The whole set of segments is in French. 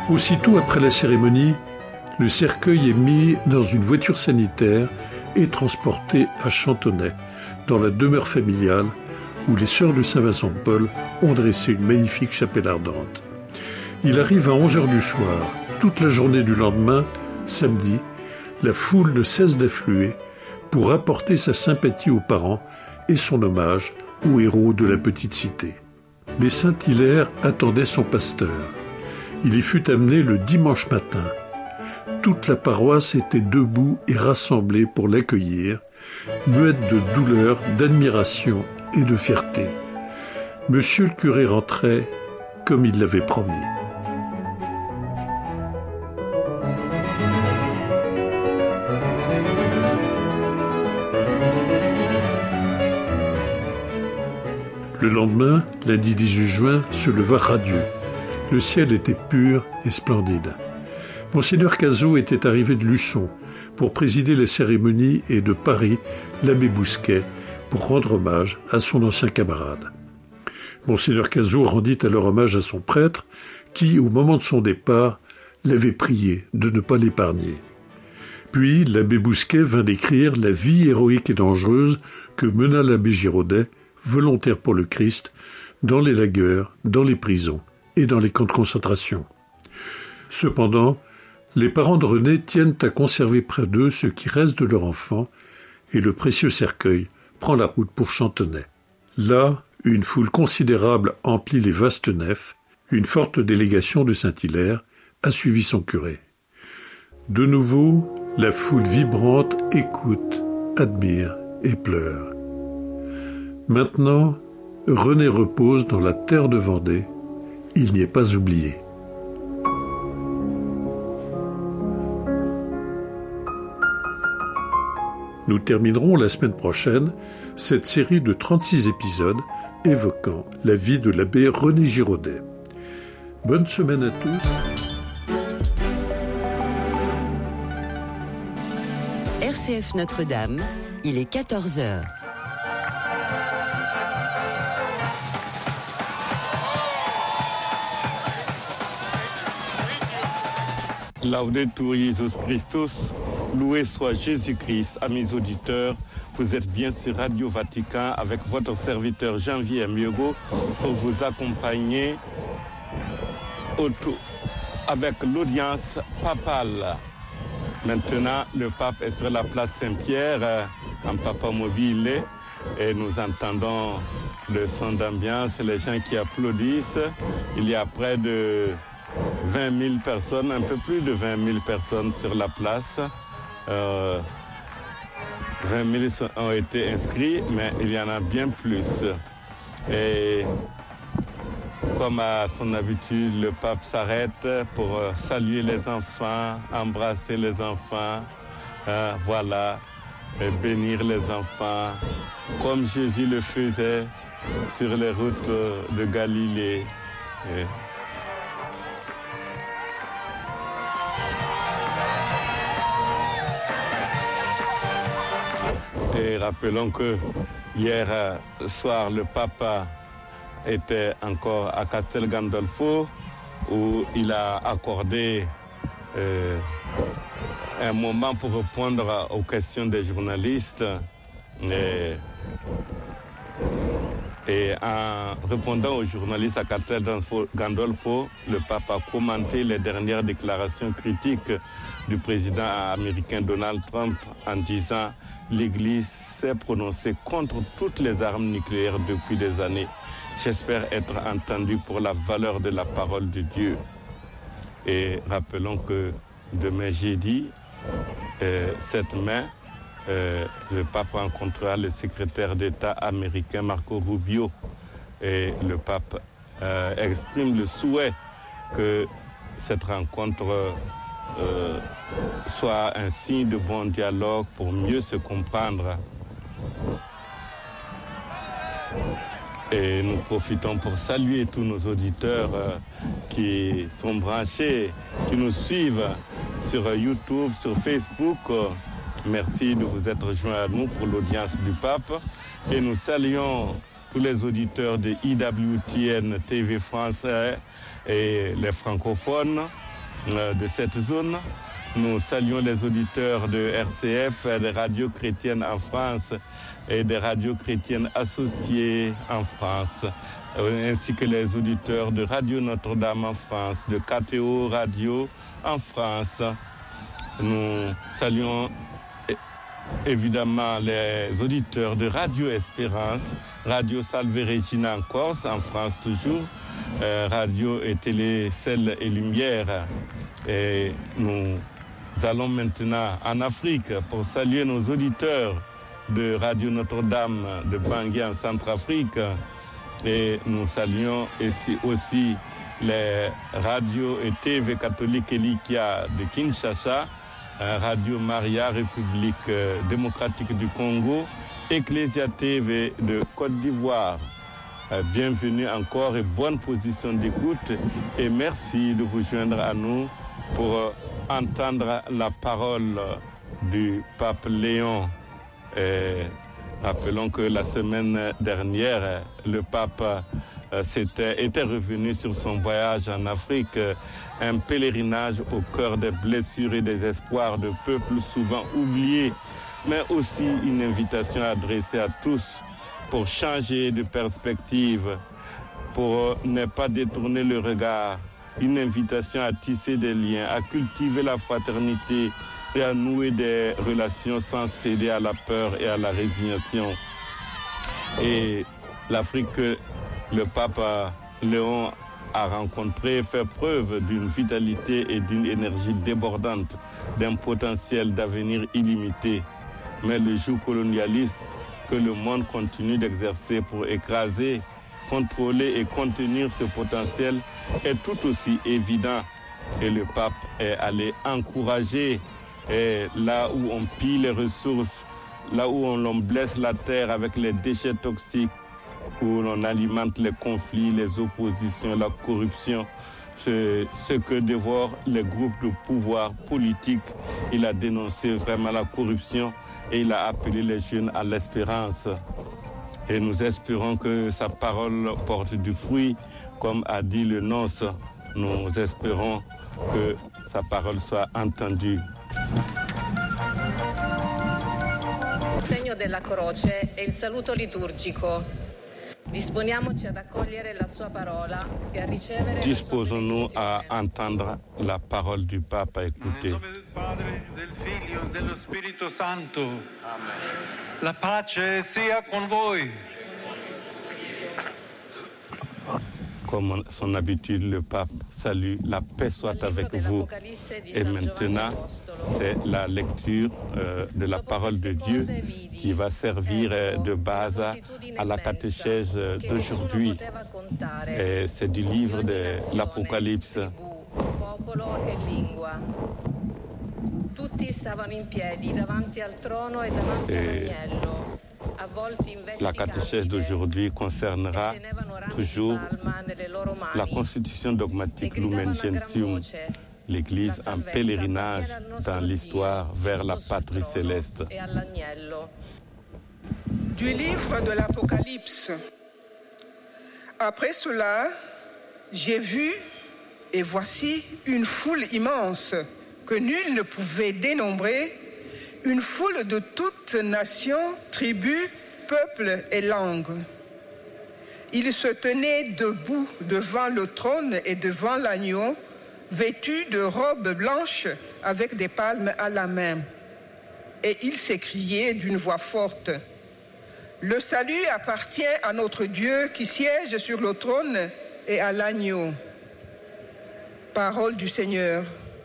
Aussitôt après la cérémonie, le cercueil est mis dans une voiture sanitaire et transporté à Chantonnay, dans la demeure familiale où les sœurs de Saint-Vincent-de-Paul ont dressé une magnifique chapelle ardente. Il arrive à 11h du soir. Toute la journée du lendemain, samedi, la foule ne cesse d'affluer pour apporter sa sympathie aux parents et son hommage aux héros de la petite cité. Mais Saint-Hilaire attendait son pasteur. Il y fut amené le dimanche matin. Toute la paroisse était debout et rassemblée pour l'accueillir, muette de douleur, d'admiration et de fierté. Monsieur le curé rentrait comme il l'avait promis. Le lendemain, lundi 18 juin, se leva radieux. Le ciel était pur et splendide. Monseigneur Cazot était arrivé de Luçon pour présider les cérémonies et de Paris, l'abbé Bousquet, pour rendre hommage à son ancien camarade. Monseigneur Cazot rendit alors hommage à son prêtre qui, au moment de son départ, l'avait prié de ne pas l'épargner. Puis l'abbé Bousquet vint décrire la vie héroïque et dangereuse que mena l'abbé Giraudet, volontaire pour le Christ, dans les lagueurs, dans les prisons et dans les camps de concentration. Cependant, les parents de René tiennent à conserver près d'eux ce qui reste de leur enfant et le précieux cercueil prend la route pour Chantonnay. Là, une foule considérable emplit les vastes nefs, une forte délégation de Saint-Hilaire a suivi son curé. De nouveau, la foule vibrante écoute, admire et pleure. Maintenant, René repose dans la terre de Vendée. Il n'y est pas oublié. Nous terminerons la semaine prochaine cette série de 36 épisodes évoquant la vie de l'abbé René Giraudet. Bonne semaine à tous. RCF Notre-Dame, il est 14h. Laudetur Jesus Christus, loué soit Jésus-Christ. Amis auditeurs, vous êtes bien sur Radio Vatican avec votre serviteur Janvier Miogo pour vous accompagner avec l'audience papale. Maintenant, le pape est sur la place Saint-Pierre en papa mobile et nous entendons le son d'ambiance, les gens qui applaudissent. Il y a près de 20 000 personnes, un peu plus de 20 000 personnes sur la place. 20 000 ont été inscrits, mais il y en a bien plus. Et comme à son habitude, le pape s'arrête pour saluer les enfants, embrasser les enfants, et bénir les enfants, comme Jésus le faisait sur les routes de Galilée. Et rappelons que hier soir, le pape était encore à Castel Gandolfo, où il a accordé un moment pour répondre aux questions des journalistes. Et en répondant aux journalistes à Castel Gandolfo, le pape a commenté les dernières déclarations critiques du président américain Donald Trump en disant « L'Église s'est prononcée contre toutes les armes nucléaires depuis des années. J'espère être entendu pour la valeur de la parole de Dieu. » Et rappelons que demain jeudi, cette mai, le pape rencontrera le secrétaire d'État américain Marco Rubio. Et le pape exprime le souhait que cette rencontre soit un signe de bon dialogue pour mieux se comprendre. Et nous profitons pour saluer tous nos auditeurs qui sont branchés, qui nous suivent sur YouTube, sur Facebook. Merci de vous être joints à nous pour l'audience du pape. Et nous saluons tous les auditeurs de IWTN TV français et les francophones. de cette zone. Nous saluons les auditeurs de RCF, des radios chrétiennes en France et des radios chrétiennes associées en France, ainsi que les auditeurs de Radio Notre-Dame en France, de KTO Radio en France. Nous saluons évidemment les auditeurs de Radio Espérance, Radio Salve Regina en Corse, en France toujours, Radio et Télé Sel et Lumière. Et nous allons maintenant en Afrique pour saluer nos auditeurs de Radio Notre-Dame de Bangui en Centrafrique. Et nous saluons ici aussi les radios et TV catholiques Elikia de Kinshasa, Radio Maria République démocratique du Congo, Ecclesia TV de Côte d'Ivoire. Bienvenue encore et bonne position d'écoute et merci de vous joindre à nous pour entendre la parole du pape Léon. Et rappelons que la semaine dernière, le pape était revenu sur son voyage en Afrique, un pèlerinage au cœur des blessures et des espoirs de peuples souvent oubliés, mais aussi une invitation adressée à tous pour changer de perspective, pour ne pas détourner le regard, une invitation à tisser des liens, à cultiver la fraternité et à nouer des relations sans céder à la peur et à la résignation. Et l'Afrique, le pape Léon a rencontré, fait preuve d'une vitalité et d'une énergie débordante, d'un potentiel d'avenir illimité. Mais le joug colonialiste que le monde continue d'exercer pour écraser, contrôler et contenir ce potentiel est tout aussi évident. Et le pape est allé encourager là où on pille les ressources, là où on blesse la terre avec les déchets toxiques, où l'on alimente les conflits, les oppositions, la corruption, ce que dévorent les groupes de pouvoir politique. Il a dénoncé vraiment la corruption et il a appelé les jeunes à l'espérance. Et nous espérons que sa parole porte du fruit, comme a dit le nonce. Nous espérons que sa parole soit entendue. Il segno della croce e il saluto liturgico. Disponiamoci ad accogliere la sua parola e a ricevere. Disposons-nous à entendre la parole du pape, à écouter. Nel nome del Padre, del Figlio, dello Spirito Santo. Amen. La pace sia con voi. Comme son habitude, le pape salue, la paix soit avec vous. Et maintenant, c'est la lecture de la parole de Dieu qui va servir de base à la catéchèse d'aujourd'hui. Et c'est du livre de l'Apocalypse. La catéchèse d'aujourd'hui concernera toujours la constitution dogmatique Lumen Gentium, l'Église en pèlerinage dans l'histoire vers la patrie céleste. Du livre de l'Apocalypse. Après cela, j'ai vu, et voici une foule immense que nul ne pouvait dénombrer, une foule de toutes nations, tribus, peuples et langues. Ils se tenaient debout devant le trône et devant l'agneau, vêtus de robes blanches avec des palmes à la main. Et ils s'écriaient d'une voix forte: le salut appartient à notre Dieu qui siège sur le trône et à l'agneau. Parole du Seigneur.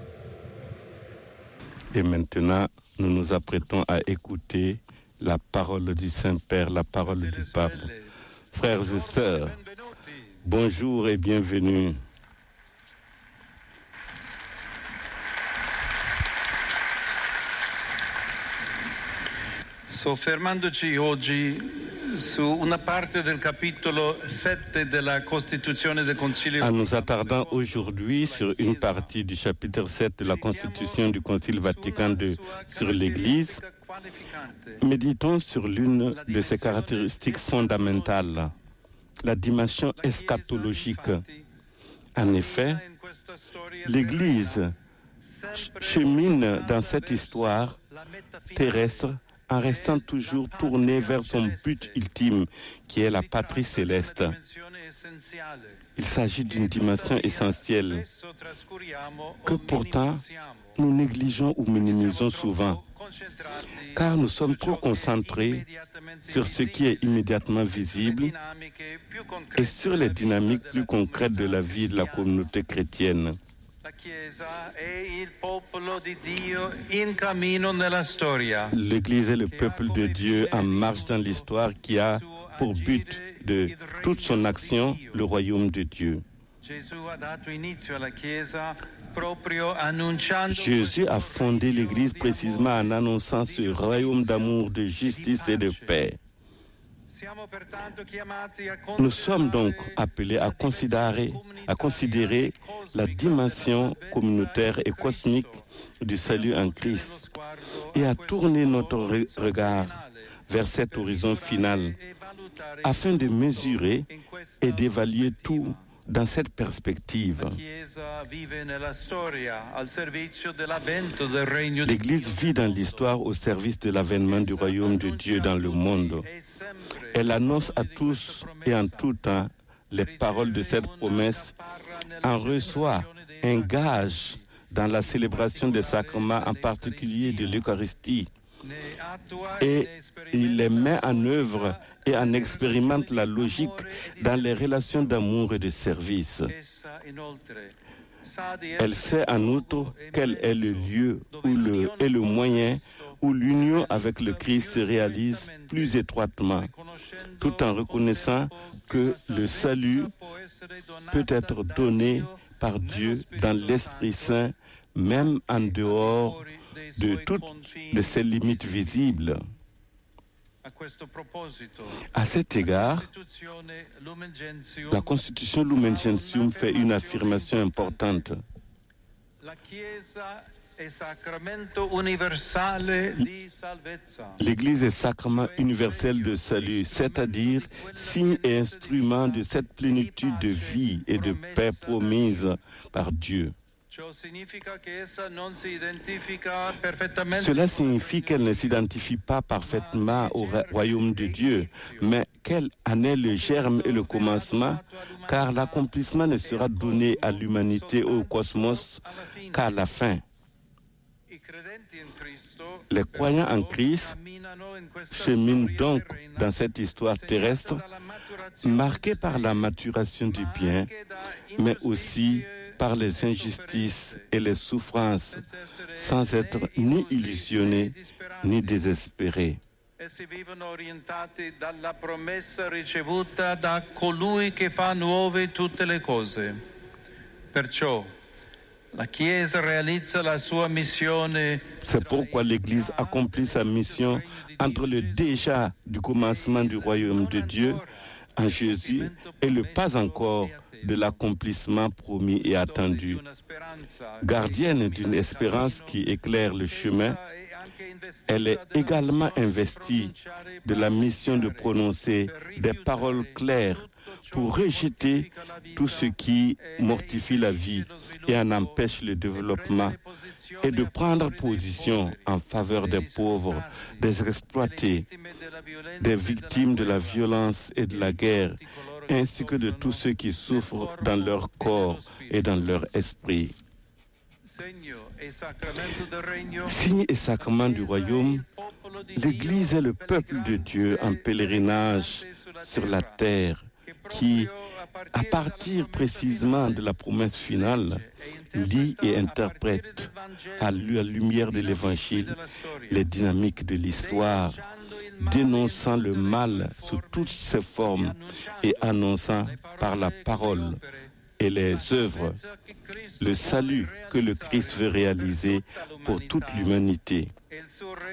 Et maintenant, nous nous apprêtons à écouter la parole du Saint-Père, la parole du Pape. Frères et sœurs, bonjour et bienvenue. Soffermandoci oggi su una parte del capitolo 7 della Costituzione del Concilio. En nous attardant aujourd'hui sur une partie du chapitre 7 de la Constitution du Concile Vatican II sur l'Église, méditons sur l'une de ses caractéristiques fondamentales, la dimension eschatologique. En effet, l'Église chemine dans cette histoire terrestre en restant toujours tournée vers son but ultime, qui est la patrie céleste. Il s'agit d'une dimension essentielle que pourtant nous négligeons ou minimisons souvent, car nous sommes trop concentrés sur ce qui est immédiatement visible et sur les dynamiques plus concrètes de la vie de la communauté chrétienne. L'Église est le peuple de Dieu en marche dans l'histoire qui a pour but de toute son action le royaume de Dieu. Jésus a fondé l'Église précisément en annonçant ce royaume d'amour, de justice et de paix. Nous sommes donc appelés à considérer la dimension communautaire et cosmique du salut en Christ et à tourner notre regard vers cet horizon final afin de mesurer et d'évaluer tout dans cette perspective. L'Église vit dans l'histoire au service de l'avènement du royaume de Dieu dans le monde. Elle annonce à tous et en tout temps les paroles de cette promesse, en reçoit un gage dans la célébration des sacrements, en particulier de l'Eucharistie, et il les met en œuvre et en expérimente la logique dans les relations d'amour et de service. Elle sait en outre quel est le lieu et le moyen où l'union avec le Christ se réalise plus étroitement, tout en reconnaissant que le salut peut être donné par Dieu dans l'Esprit Saint, même en dehors de toutes ces limites visibles. À cet égard, la Constitution Lumen Gentium fait une affirmation importante. L'Église est sacrement universel de salut, c'est-à-dire signe et instrument de cette plénitude de vie et de paix promise par Dieu. Cela signifie qu'elle ne s'identifie pas parfaitement au royaume de Dieu, mais qu'elle en est le germe et le commencement, car l'accomplissement ne sera donné à l'humanité ou au cosmos qu'à la fin. Les croyants en Christ cheminent donc dans cette histoire terrestre, marquée par la maturation du bien, mais aussi par les injustices et les souffrances, sans être ni illusionnés ni désespérés. Essi vivono orientati dalla promessa ricevuta da colui che fa nuove tutte le cose. Perciò la Chiesa realizza la sua missione. C'est pourquoi l'Église accomplit sa mission entre le déjà du commencement du royaume de Dieu en Jésus et le pas encore de l'accomplissement promis et attendu. Gardienne d'une espérance qui éclaire le chemin, elle est également investie de la mission de prononcer des paroles claires pour rejeter tout ce qui mortifie la vie et en empêche le développement, et de prendre position en faveur des pauvres, des exploités, des victimes de la violence et de la guerre, ainsi que de tous ceux qui souffrent dans leur corps et dans leur esprit. Signe et sacrement du royaume, l'Église est le peuple de Dieu en pèlerinage sur la terre qui, à partir précisément de la promesse finale, lit et interprète à la lumière de l'Évangile les dynamiques de l'histoire, dénonçant le mal sous toutes ses formes et annonçant par la parole et les œuvres le salut que le Christ veut réaliser pour toute l'humanité.